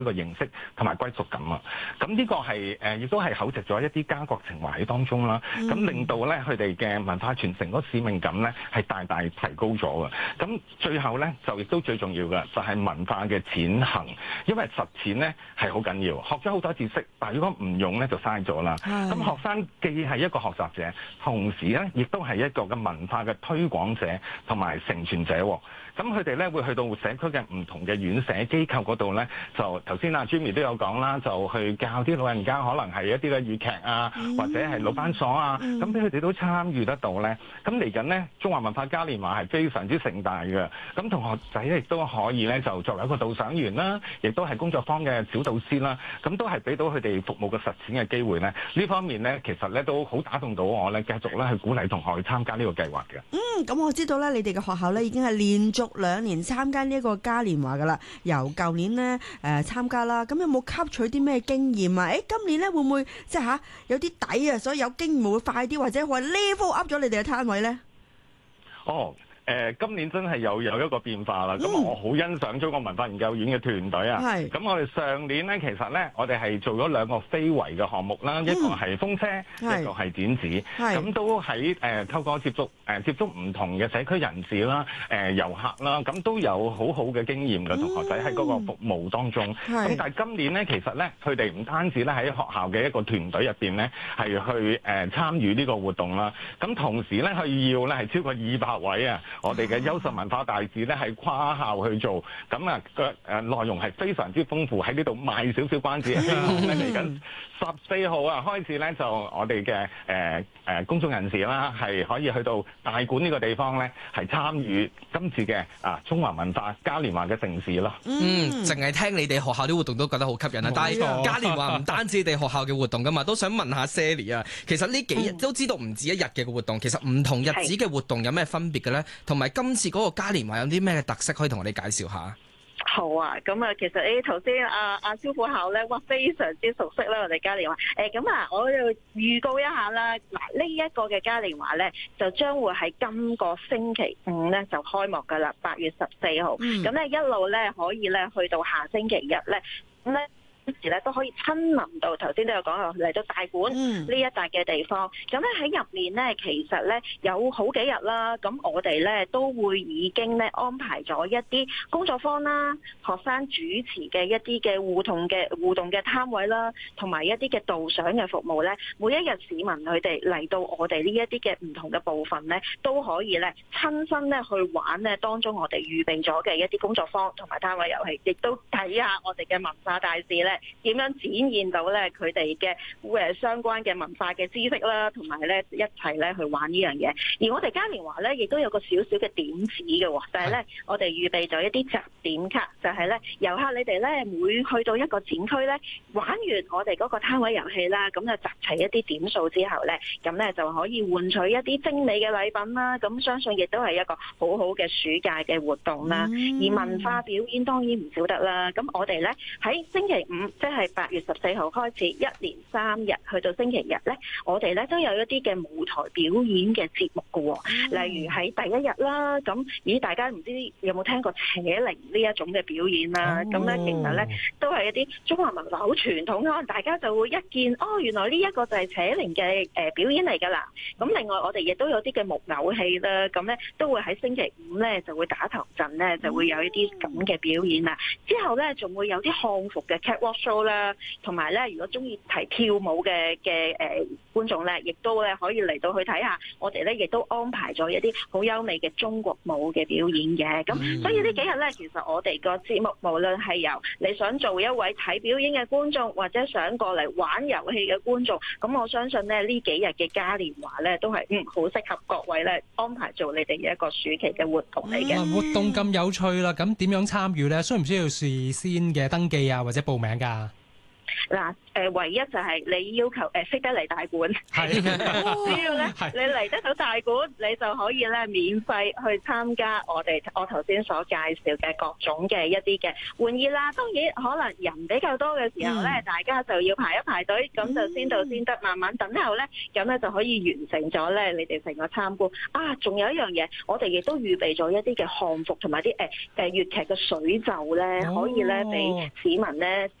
個認識同埋歸屬感啊。咁呢個係亦都係厚植咗一啲家國情懷喺當中啦。咁令到咧佢哋嘅文化傳承嗰個使命感咧係大大提高咗嘅。咁最後咧就亦都最重要嘅就係文化嘅踐行，因為實踐咧係好緊要。學咗好多知識，但係如果唔用咧就嘥咗啦。咁學生既係一個學習者，同時咧亦都係一個嘅文化嘅推廣者同埋承傳者。咁佢哋咧會去到社區嘅唔同嘅院舍機構嗰度咧，就頭先阿 Jimmy 都有講啦，就去教啲老人家，可能係一啲嘅粵劇啊，或者係老班所啊，咁俾佢哋都參與得到咧。咁嚟緊咧，中華文化嘉年華係非常之盛大嘅。咁同學仔亦都可以咧，就作為一個導賞員啦，亦都係工作坊嘅小導師啦，咁都係俾到佢哋服務嘅實踐嘅機會咧。呢方面咧，其實咧都好打動到我咧，繼續咧去鼓勵同學去參加呢個計劃嘅。 咁我知道咧，你哋嘅學校咧已經係連續2年參加呢一個嘉年華噶啦，由舊年咧參加啦，咁有冇吸取啲咩經驗啊？今年咧會唔會即係有啲底啊，所以有經驗會快啲，或者話 level up 咗你哋嘅攤位咧？ 今年真係有一個變化啦，咁我好欣賞中國文化研究院嘅團隊啊。咁我哋上年咧，其實咧，我哋係做咗2個非遺嘅項目啦，一個係風車，一個係剪紙，咁都喺透過接觸唔同嘅社區人士啦、遊客啦，咁都有好好嘅經驗嘅同學仔喺嗰個服務當中。咁但係今年咧，其實咧，佢哋唔單止咧喺學校嘅一個團隊入邊咧，係去參與呢個活動啦。咁同時咧，佢要咧係超過200位啊！我哋嘅優秀文化大使咧係跨校去做，咁啊嘅內容係非常之豐富。喺呢度賣少少關子，希望咧嚟緊14號啊開始咧，就我哋嘅公眾人士啦，係可以去到大館呢個地方咧，係參與今次嘅中華文化嘉年華嘅盛事咯。 淨係聽你哋學校啲活動都覺得好吸引啊！但係嘉年華唔單止你哋學校嘅活動噶嘛，都想問下 Sally 啊，其實呢幾日都知道唔止1日嘅活動，其實唔同日子嘅活動有咩分別嘅咧？同埋今次嗰個嘉年華有啲咩特色可以同我哋介紹下？ 好啊，咁啊，其實頭先阿蕭副校咧，哇，非常之熟悉啦，我哋嘉年華。咁我就預告一下啦。嗱，呢一個嘅嘉年華咧，就將會喺今個星期5咧就開幕噶啦，8月14號。咁咧一路咧可以咧去到下星期日咧，咁咧。時咧都可以親臨到，頭先都有講嚟到大館呢一笪嘅地方。咁咧喺入面咧，其實咧有好幾日啦。咁我哋咧都會已經咧安排咗一啲工作坊啦、學生主持嘅一啲嘅互動嘅攤位啦，同埋一啲嘅導賞嘅服務咧。每一日市民佢哋嚟到我哋呢一啲嘅唔同嘅部分咧，都可以咧親身咧去玩咧當中我哋預備咗嘅一啲工作坊同埋攤位遊戲，亦都睇下我哋嘅文化大使咧。點樣展現到咧佢哋嘅相關嘅文化嘅知識啦，同埋咧一齊咧去玩呢樣嘢。而我哋嘉年華咧亦都有個少少嘅點子嘅，就係咧我哋預備咗一啲集點卡，就係咧遊客你哋咧每去到一個展區咧玩完我哋嗰個攤位遊戲啦，咁就集齊一啲點數之後咧，咁咧就可以換取一啲精美嘅禮品啦。咁相信亦都係一個好好嘅暑假嘅活動啦。而文化表演當然唔少得啦。咁我哋咧喺星期5，即係8月14號開始，1連3日去到星期日咧，我哋咧都有一啲嘅舞台表演嘅節目嘅喎。例如喺第1日啦，咁大家唔知有冇聽過扯鈴呢一種嘅表演啦？咁咧其實咧都係一啲中華文化好傳統，可能大家就會一見原來呢一個就係扯鈴嘅表演嚟㗎啦。咁另外我哋亦都有啲嘅木偶戲啦，咁咧都會喺星期5咧就會打頭陣咧，就會有一啲咁嘅表演啦。之後咧仲會有啲漢服嘅 catwalk show 啦，同埋咧如果中意睇跳舞嘅觀眾咧，亦都咧可以嚟到去睇下。我哋咧亦都安排咗一啲好優美嘅中國舞嘅表演嘅。咁所以呢幾日咧，其實我哋個節目無論係由你想做一位睇表演嘅觀眾，或者想過嚟玩遊戲嘅觀眾，咁我相信咧呢幾日嘅嘉年華咧都係好適合各位咧安排做你哋嘅一個暑期嘅活動嚟嘅。 活動咁有趣啦，咁點樣參與咧？需唔需要事先嘅登記啊，或者報名㗎？ 嗱，唯一就係你要求識得嚟大館，只要咧你嚟得到大館，你就可以咧免費去參加我頭先所介紹嘅各種嘅一啲嘅玩意啦。當然可能人比較多嘅時候咧，大家就要排一排隊，咁就先到先得，慢慢等候咧，咁咧就可以完成咗咧你哋成個參觀。仲有一樣嘢，我哋亦都預備咗一啲嘅漢服同埋啲粵劇嘅水袖咧，可以咧俾市民咧